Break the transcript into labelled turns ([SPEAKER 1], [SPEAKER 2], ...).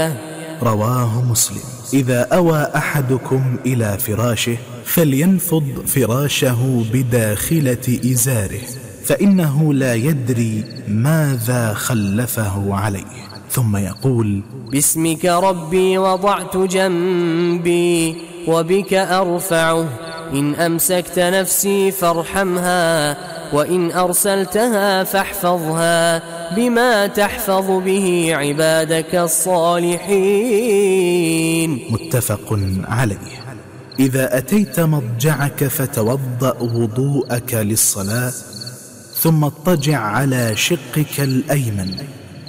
[SPEAKER 1] رواه مسلم. إذا أوى أحدكم إلى فراشه فلينفض فراشه بداخلة إزاره، فإنه لا يدري ماذا خلفه عليه، ثم يقول:
[SPEAKER 2] باسمك ربي وضعت جنبي وبك أرفعه، إن أمسكت نفسي فارحمها، وإن أرسلتها فاحفظها بما تحفظ به عبادك الصالحين.
[SPEAKER 1] متفق عليه. إذا أتيت مضجعك فتوضأ وضوءك للصلاة، ثم اضطجع على شقك الأيمن